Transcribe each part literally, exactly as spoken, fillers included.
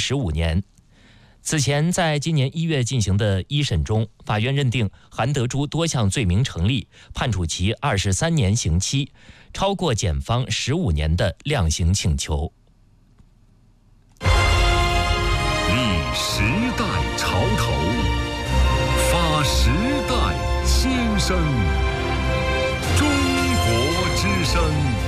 十五年。此前，在今年一月进行的一审中，法院认定韩德洙多项罪名成立，判处其二十三年刑期，超过检方十五年的量刑请求。 立时代潮头，发时代先声，中国之声。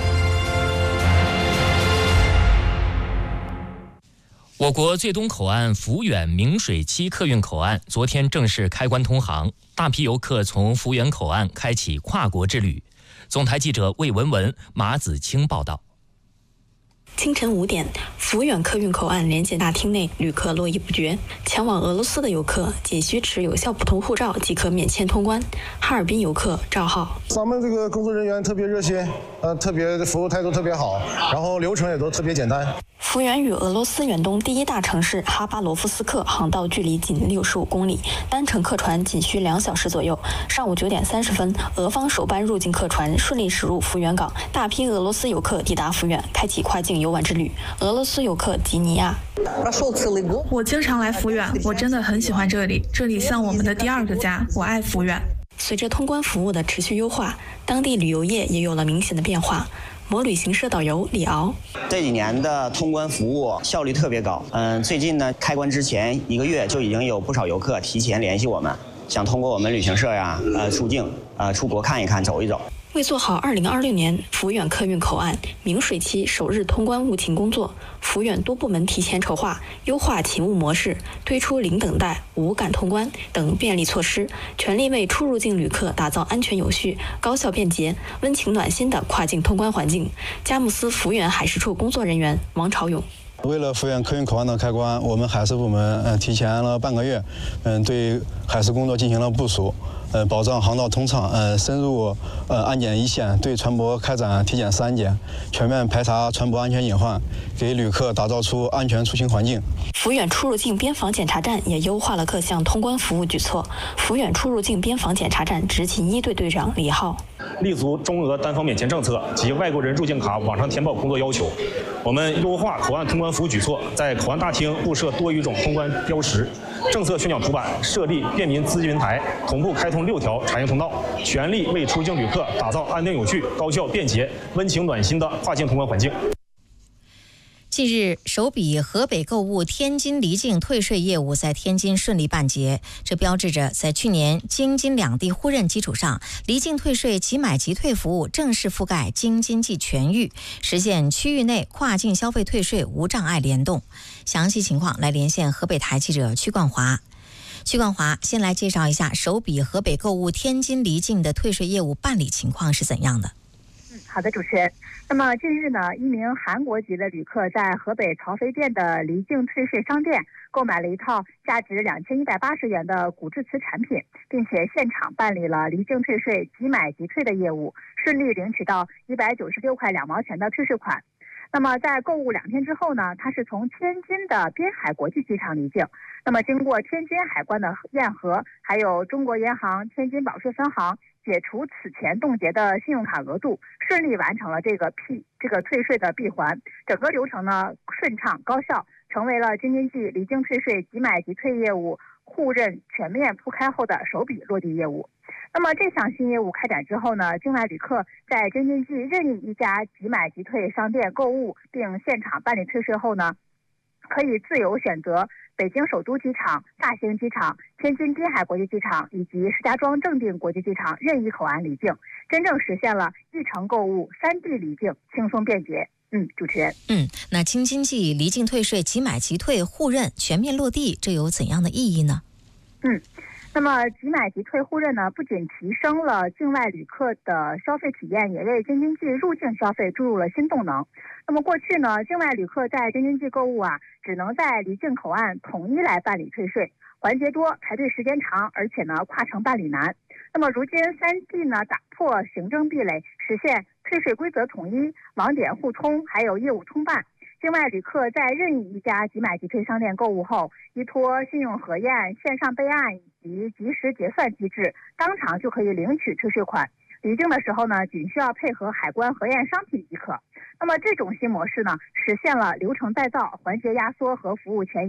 我国最东口岸抚远明水期客运口岸昨天正式开关通航，大批游客从抚远口岸开启跨国之旅。总台记者魏文文、马子清报道。 清晨五点，抚远客运口岸联检大厅内旅客络绎不绝，前往俄罗斯的游客仅需持有效普通护照即可免签通关。哈尔滨游客赵浩， 咱们这个工作人员特别热心，呃，特别服务态度特别好，然后流程也都特别简单。 抚远与俄罗斯远东第一大城市哈巴罗夫斯克航道距离仅六十五公里，单程客船仅需两小时左右。上午九点三十分，俄方首班入境客船顺利驶入抚远港，大批俄罗斯游客抵达抚远，开启跨境游玩之旅。俄罗斯游客吉尼亚， 我经常来抚远，我真的很喜欢这里，这里像我们的第二个家，我爱抚远。 随着通关服务的持续优化，当地旅游业也有了明显的变化。某旅行社导游李敖， 这几年的通关服务效率特别高。嗯，最近呢，开关之前一个月就已经有不少游客提前联系我们，想通过我们旅行社呀，呃，出境，呃，出国看一看，走一走。 为做好二零二六年抚远客运口岸明水期首日通关务勤工作，抚远多部门提前筹划、优化勤务模式，推出零等待、无感通关等便利措施，全力为出入境旅客打造安全有序、高效便捷、温情暖心的跨境通关环境。佳木斯抚远海事处工作人员王朝勇。 为了抚远客运口岸的开关，我们海事部门嗯提前了半个月，嗯对海事工作进行了部署，呃保障航道通畅，呃深入呃安检一线，对船舶开展体检式安检，全面排查船舶安全隐患，给旅客打造出安全出行环境。 抚远出入境边防检查站也优化了各项通关服务举措。抚远出入境边防检查站执勤一队队长李浩， 立足中俄单方免签政策及外国人入境卡网上填报工作要求，我们优化口岸通关服务举措，在口岸大厅布设多语种通关标识，政策宣讲图板，设立便民咨询台，同步开通六条查验通道，全力为出境旅客打造安定有序、高效便捷、温情暖心的跨境通关环境。 近日，首笔河北购物天津离境退税业务在天津顺利办结，这标志着在去年京津两地互认基础上，离境退税即买即退服务正式覆盖京津冀全域，实现区域内跨境消费退税无障碍联动。详细情况来连线河北台记者曲冠华。曲冠华，先来介绍一下首笔河北购物天津离境的退税业务办理情况是怎样的？ 嗯，好的，主持人。那么近日呢，一名韩国籍的旅客在河北曹妃甸的离境退税商店购买了一套价值两千一百八十元的古致瓷产品，并且现场办理了离境退税即买即退的业务，顺利领取到一百九十六块两毛钱的退税款。那么在购物两天之后呢，他是从天津的滨海国际机场离境。那么经过天津海关的验核，还有中国银行天津保税分行解除此前冻结的信用卡额度，顺利完成了这个闭这个退税的闭环。整个流程呢顺畅高效，成为了京津冀离境退税即买即退业务互认全面铺开后的首笔落地业务。那么这项新业务开展之后呢，境外旅客在京津冀任意一家即买即退商店购物并现场办理退税后呢，可以自由选择北京首都机场、大兴机场、天津滨海国际机场以及石家庄正定国际机场任意口岸离境，真正实现了一程购物三地离境，轻松便捷。嗯，主持人。 嗯，那京津冀离境退税即买即退互认全面落地，这有怎样的意义呢？ 嗯。那么即买即退互认呢，不仅提升了境外旅客的消费体验，也为京津冀入境消费注入了新动能。那么过去呢，境外旅客在京津冀购物啊，只能在离境口岸统一来办理退税，环节多，排队时间长，而且呢跨城办理难。那么如今三地呢打破行政壁垒，实现退税规则统一、网点互通，还有业务通办。境外旅客在任意一家即买即退商店购物后，依托信用核验、线上备案以及及时结算机制，当场就可以领取退税款。离境的时候呢，仅需要配合海关核验商品即可。那么这种新模式呢，实现了流程再造、环节压缩和服务前移。